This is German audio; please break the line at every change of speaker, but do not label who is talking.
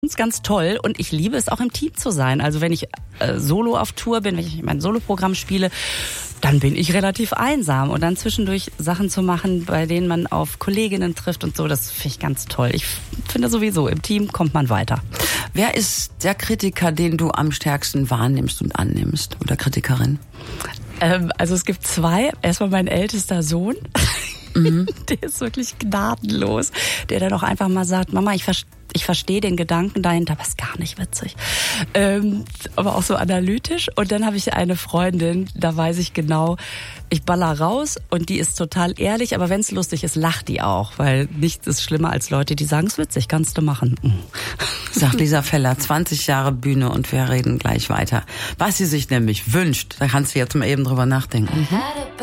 ist ganz toll und ich liebe es auch im Team zu sein. Also wenn ich solo auf Tour bin, wenn ich mein Soloprogramm spiele, dann bin ich relativ einsam. Und dann zwischendurch Sachen zu machen, bei denen man auf Kolleginnen trifft und so, das finde ich ganz toll. Ich finde sowieso, im Team kommt man weiter.
Wer ist der Kritiker, den du am stärksten wahrnimmst und annimmst? Oder Kritikerin?
Also es gibt zwei. Erstmal mein ältester Sohn. Der ist wirklich gnadenlos. Der dann auch einfach mal sagt, Mama, ich verstehe den Gedanken dahinter, aber ist gar nicht witzig. Aber auch so analytisch. Und dann habe ich eine Freundin, da weiß ich genau, ich baller raus und die ist total ehrlich, aber wenn es lustig ist, lacht die auch, weil nichts ist schlimmer als Leute, die sagen, es ist witzig, kannst du machen.
Sagt Lisa Feller, 20 Jahre Bühne und wir reden gleich weiter. Was sie sich nämlich wünscht, da kannst du jetzt mal eben drüber nachdenken.